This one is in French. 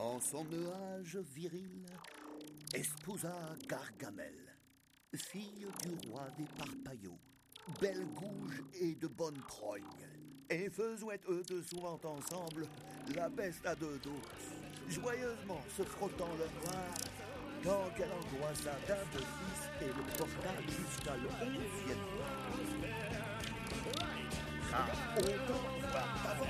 En son nuage viril, espousa Gargamel, fille du roi des Parpaillots, belle gouge et de bonne trogne. Et faisaient eux deux souvent ensemble la peste à deux dos, joyeusement se frottant le bras, tant qu'elle angoissa d'un de fils et le porta jusqu'à le 11e. Car autant voir